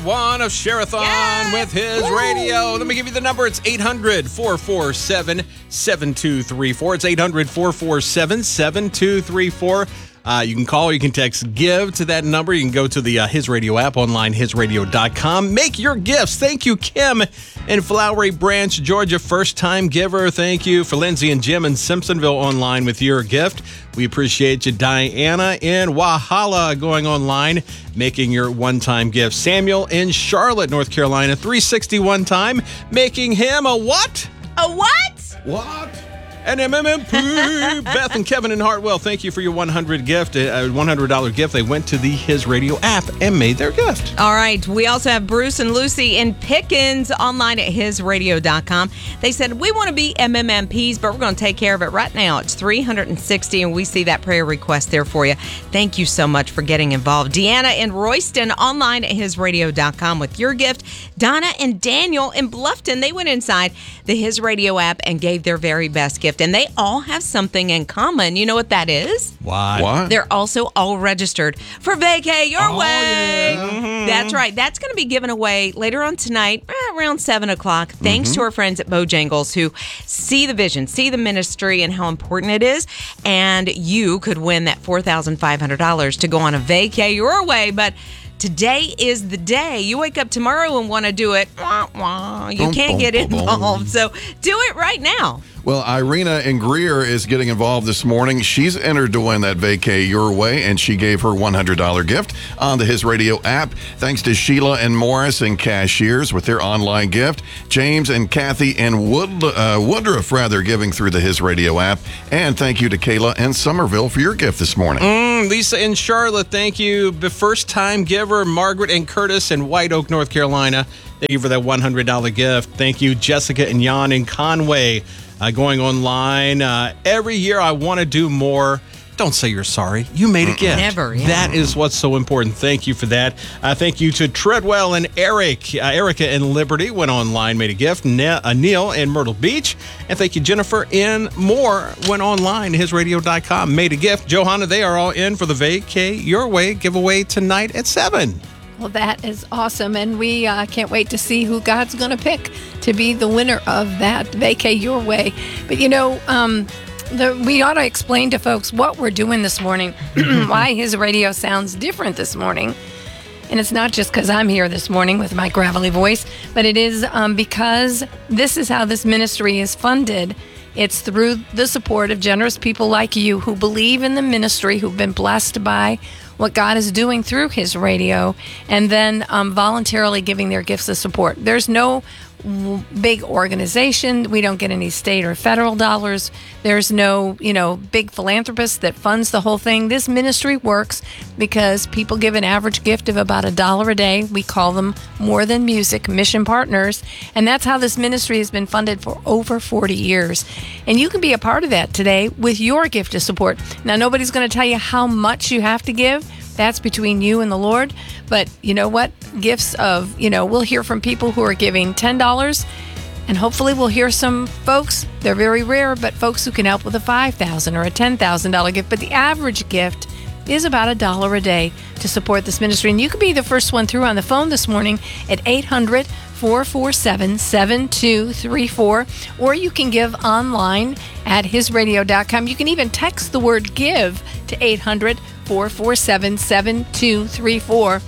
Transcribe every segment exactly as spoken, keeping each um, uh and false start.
One of Sherathon Yes! with his Woo! radio. Let me give you the number. It's eight hundred, four four seven, seven two three four. It's eight hundred, four four seven, seven two three four. Uh, you can call or you can text GIVE to that number. You can go to the uh, His Radio app online, his radio dot com. Make your gifts. Thank you, Kim in Flowery Branch, Georgia, first-time giver. Thank you for Lindsay and Jim in Simpsonville online with your gift. We appreciate you, Diana in Wahala, going online, making your one-time gift. Samuel in Charlotte, North Carolina, three sixty-one time, making him a what? A what? What? An M M M P. Beth and Kevin in Hartwell, thank you for your one hundred gift, uh, one hundred dollars gift. They went to the His Radio app and made their gift. All right. We also have Bruce and Lucy in Pickens online at his radio dot com. They said, we want to be M M M Ps, but we're going to take care of it right now. It's three hundred sixty, and we see that prayer request there for you. Thank you so much for getting involved. Deanna in Royston online at his radio dot com with your gift. Donna and Daniel in Bluffton, they went inside the His Radio app and gave their very best gift. And they all have something in common. You know what that is? Why? What? They're also all registered for Vacay Your Oh, Way. yeah. Mhm. That's right. That's going to be given away later on tonight, eh, around seven o'clock, thanks Mm-hmm. to our friends at Bojangles who see the vision, see the ministry and how important it is. And you could win that four thousand five hundred dollars to go on a Vacay Your Way. But today is the day. You wake up tomorrow and want to do it. Wah, wah. You Bum, can't bum, get bum, bum. involved. So do it right now. Well, Irina in Greer is getting involved this morning. She's entered to win that Vacay Your Way, and she gave her one hundred dollars gift on the His Radio app. Thanks to Sheila and Morris and Cashiers with their online gift. James and Kathy in Wood, uh, Woodruff, rather, giving through the His Radio app. And thank you to Kayla in Somerville for your gift this morning. Mm, Lisa in Charlotte, thank you. The first-time giver, Margaret and Curtis in White Oak, North Carolina. Thank you for that one hundred dollars gift. Thank you, Jessica and Jan in Conway. Uh, going online. Uh, every year I want to do more. Don't say you're sorry. You made a gift. Never, yeah. That is what's so important. Thank you for that. Uh, thank you to Treadwell and Eric. Uh, Erica in Liberty went online, made a gift. Ne- uh, Neil in Myrtle Beach. And thank you, Jennifer in Moore, went online, his radio dot com, made a gift. Johanna, they are all in for the Vacay Your Way giveaway tonight at seven. Well, that is awesome, and we uh, can't wait to see who God's going to pick to be the winner of that Vacay Your Way. But, you know, um, the, we ought to explain to folks what we're doing this morning, why his radio sounds different this morning. And it's not just because I'm here this morning with my gravelly voice, but it is um, because this is how this ministry is funded. It's through the support of generous people like you who believe in the ministry, who've been blessed by what God is doing through his radio, and then um, voluntarily giving their gifts of support. There's no w- big organization. We don't get any state or federal dollars. There's no, you know, big philanthropist that funds the whole thing. This ministry works because people give an average gift of about a dollar a day. We call them More Than Music mission partners. And that's how this ministry has been funded for over forty years. And you can be a part of that today with your gift of support. Now, nobody's going to tell you how much you have to give. That's between you and the Lord. But you know what? Gifts of, you know, we'll hear from people who are giving ten dollars. And hopefully we'll hear some folks, they're very rare, but folks who can help with a five thousand dollars or a ten thousand dollars gift. But the average gift is about a dollar a day to support this ministry. And you can be the first one through on the phone this morning at eight hundred, four four seven, seven two three four, or you can give online at his radio dot com. You can even text the word give to eight hundred, four four seven, seven two three four.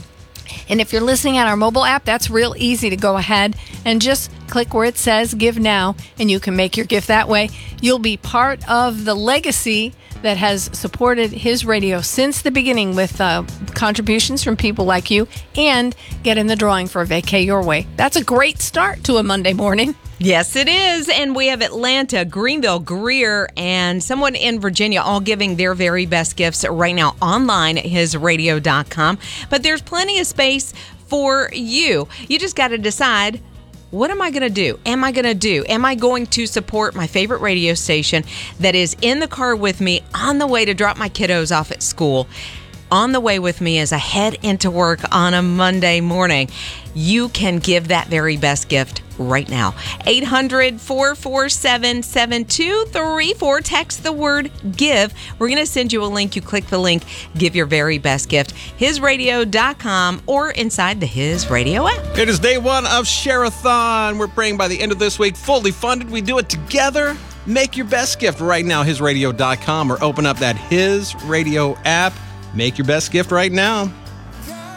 And if you're listening on our mobile app, that's real easy to go ahead and just click where it says Give Now, and you can make your gift that way. You'll be part of the legacy that has supported his radio since the beginning with uh, contributions from people like you, and get in the drawing for Vacay Your Way. That's a great start to a Monday morning. Yes, it is. And we have Atlanta, Greenville, Greer, and someone in Virginia all giving their very best gifts right now online at his radio dot com. But there's plenty of space for you. You just got to decide, what am I going to do? Am I going to do? Am I going to support my favorite radio station that is in the car with me on the way to drop my kiddos off at school? on the way with me as I head into work on a Monday morning. You can give that very best gift right now. eight hundred, four four seven, seven two three four. Text the word give. We're going to send you a link. You click the link, give your very best gift. his radio dot com or inside the His Radio app. It is day one of Share-a-thon. We're praying by the end of this week, fully funded. We do it together. Make your best gift right now, his radio dot com, or open up that His Radio app. Make your best gift right now.